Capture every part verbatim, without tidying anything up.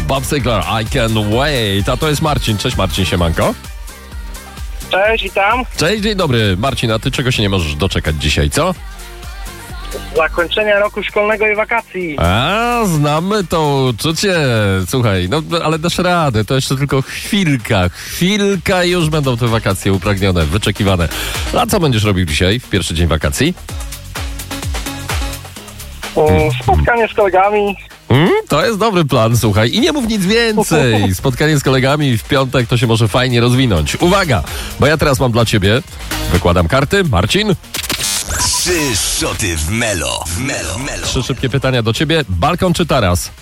Bob Sinclair, I Can Wait. A to jest Marcin. Cześć Marcin, siemanko. Cześć, witam. Cześć, dzień dobry. Marcin, a ty czego się nie możesz doczekać dzisiaj, co? Zakończenia roku szkolnego i wakacji. A, znamy to uczucie. Słuchaj, no ale dasz radę, to jeszcze tylko chwilka, chwilka i już będą te wakacje upragnione, wyczekiwane. A co będziesz robił dzisiaj, w pierwszy dzień wakacji? Mm, Spotkanie z kolegami. Mm, to jest dobry plan, słuchaj. I nie mów nic więcej. Spotkanie z kolegami w piątek to się może fajnie rozwinąć. Uwaga, bo ja teraz mam dla ciebie, wykładam karty, Marcin. Trzy szoty w Melo. W Melo. Melo. Trzy szybkie pytania do ciebie. Balkon czy taras?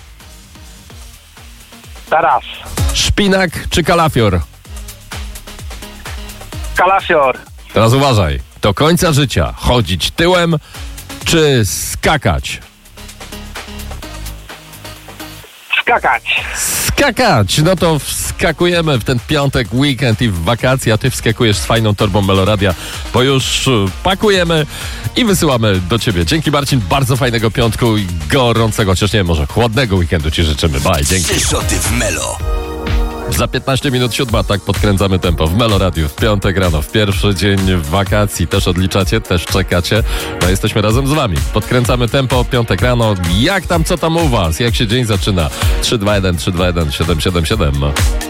Taras. Szpinak czy kalafior? Kalafior. Teraz uważaj. Do końca życia chodzić tyłem czy skakać? Skakać. Skakać! No to wskakujemy w ten piątek, weekend i w wakacje, a ty wskakujesz z fajną torbą Meloradia, bo już y, pakujemy i wysyłamy do ciebie. Dzięki Marcin, bardzo fajnego piątku i gorącego, chociaż nie, może chłodnego weekendu ci życzymy. Bye, dzięki. Trzy szoty w Melo. Za piętnaście minut siódma, tak podkręcamy tempo w Meloradiu w piątek rano, w pierwszy dzień wakacji. Też odliczacie, też czekacie. No jesteśmy razem z wami. Podkręcamy tempo, piątek rano. Jak tam, co tam u was? Jak się dzień zaczyna? trzy dwa jeden, trzy dwa jeden, siedem siedem siedem.